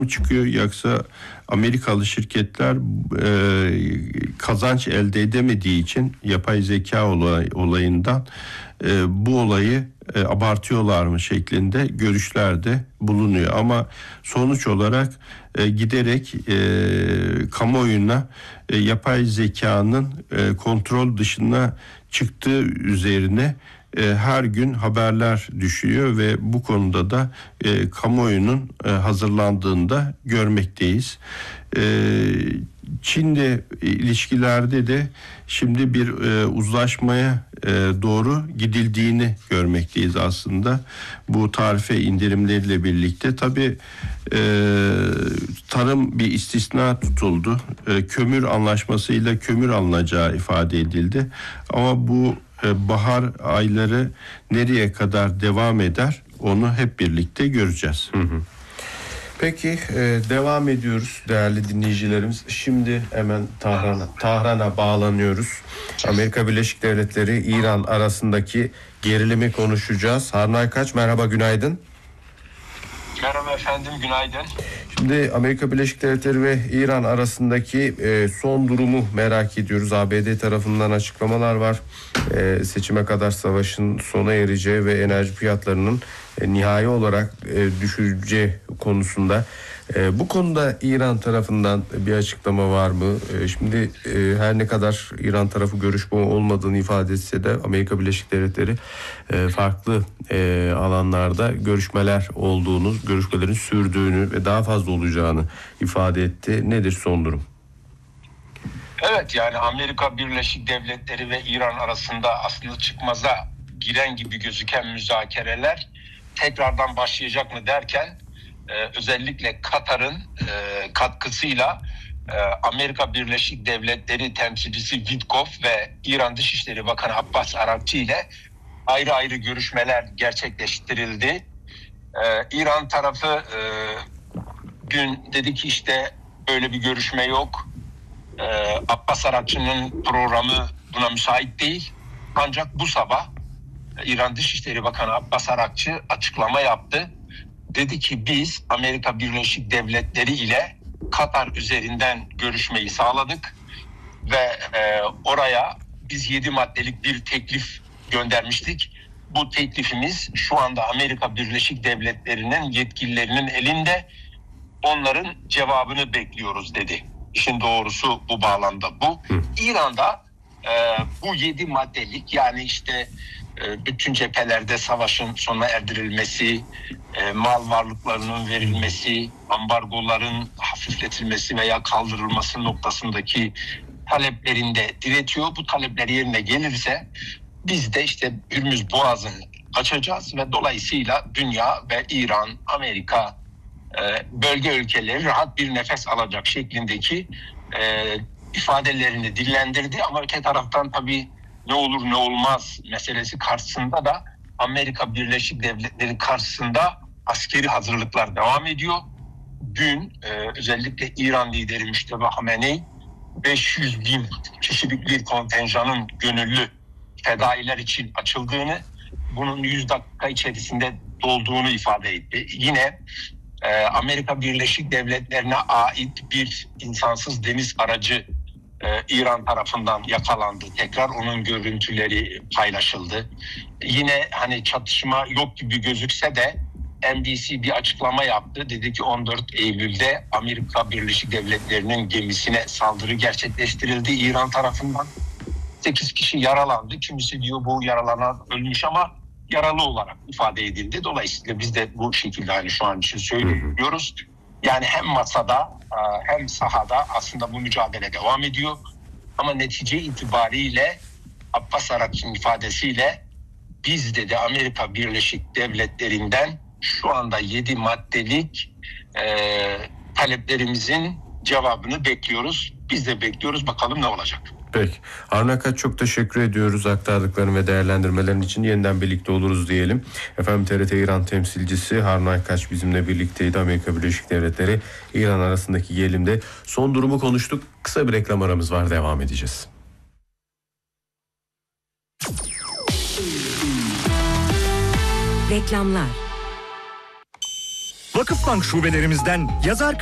çıkıyor, yoksa Amerikalı şirketler kazanç elde edemediği için yapay zeka olayından bu olayı abartıyorlar mı şeklinde görüşlerde bulunuyor. Ama sonuç olarak giderek kamuoyuna yapay zekanın kontrol dışına çıktığı üzerine her gün haberler düşüyor ve bu konuda da kamuoyunun hazırlandığında görmekteyiz. Çin'le ilişkilerde de şimdi bir uzlaşmaya doğru gidildiğini görmekteyiz aslında. Bu tarife indirimleriyle birlikte tabii tarım bir istisna tutuldu. Kömür anlaşmasıyla kömür alınacağı ifade edildi. Ama bu bahar ayları nereye kadar devam eder onu hep birlikte göreceğiz. Hı hı. Peki devam ediyoruz değerli dinleyicilerimiz. Şimdi hemen Tahran'a bağlanıyoruz. Amerika Birleşik Devletleri İran arasındaki gerilimi konuşacağız. Harun Aykaç, merhaba, günaydın. Merhaba efendim, günaydın. Şimdi Amerika Birleşik Devletleri ve İran arasındaki son durumu merak ediyoruz. ABD tarafından açıklamalar var. Seçime kadar savaşın sona ereceği ve enerji fiyatlarının nihai olarak düşüreceği konusunda. Bu konuda İran tarafından bir açıklama var mı? Şimdi her ne kadar İran tarafı görüşme olmadığını ifade etse de Amerika Birleşik Devletleri farklı alanlarda görüşmelerin sürdüğünü ve daha fazla olacağını ifade etti. Nedir son durum? Evet, yani Amerika Birleşik Devletleri ve İran arasında aslında çıkmaza giren gibi gözüken müzakereler tekrardan başlayacak mı derken özellikle Katar'ın katkısıyla Amerika Birleşik Devletleri temsilcisi Witkoff ve İran Dışişleri Bakanı Abbas Arakçı ile ayrı ayrı görüşmeler gerçekleştirildi. İran tarafı dün dedi ki işte öyle bir görüşme yok. Abbas Arakçı'nın programı buna müsait değil. Ancak bu sabah İran Dışişleri Bakanı Abbas Arakçı açıklama yaptı. Dedi ki biz Amerika Birleşik Devletleri ile Katar üzerinden görüşmeyi sağladık ve oraya biz 7 maddelik bir teklif göndermiştik. Bu teklifimiz şu anda Amerika Birleşik Devletleri'nin yetkililerinin elinde. Onların cevabını bekliyoruz dedi. İşin doğrusu bu bağlamda bu. İran'da bu 7 maddelik, yani işte bütün cephelerde savaşın sona erdirilmesi, mal varlıklarının verilmesi, ambargoların hafifletilmesi veya kaldırılması noktasındaki taleplerinde diretiyor. Bu talepler yerine gelirse biz de işte Hürmüz Boğazı'nı açacağız ve dolayısıyla dünya ve İran, Amerika, bölge ülkeleri rahat bir nefes alacak şeklindeki ifadelerini dillendirdi. Ama öte taraftan tabii ne olur ne olmaz meselesi karşısında da Amerika Birleşik Devletleri karşısında askeri hazırlıklar devam ediyor. Dün özellikle İran lideri Müşteba Hamenei 500 bin kişilik bir kontenjanın gönüllü fedailer için açıldığını, bunun 100 dakika içerisinde dolduğunu ifade etti. Yine Amerika Birleşik Devletleri'ne ait bir insansız deniz aracı İran tarafından yakalandı. Tekrar onun görüntüleri paylaşıldı. Yine hani çatışma yok gibi gözükse de NBC bir açıklama yaptı. Dedi ki 14 Eylül'de Amerika Birleşik Devletleri'nin gemisine saldırı gerçekleştirildi İran tarafından. 8 kişi yaralandı. Kimisi diyor bu yaralanan ölmüş ama yaralı olarak ifade edildi. Dolayısıyla biz de bu şekilde hani şu an için söylüyoruz. Yani hem masada hem sahada aslında bu mücadele devam ediyor. Ama netice itibariyle Abbas Arakçı'nın ifadesiyle biz dedi Amerika Birleşik Devletleri'nden şu anda 7 maddelik taleplerimizin cevabını bekliyoruz. Biz de bekliyoruz, bakalım ne olacak. Peki. Harun Aykaç, çok teşekkür ediyoruz aktardıkların ve değerlendirmelerin için. Yeniden birlikte oluruz diyelim. Efendim, TRT İran temsilcisi Harun Aykaç bizimle birlikteydi. Amerika Birleşik Devletleri İran arasındaki gerilimde son durumu konuştuk. Kısa bir reklam aramız var, devam edeceğiz. Reklamlar. Vakıfbank şubelerimizden yazar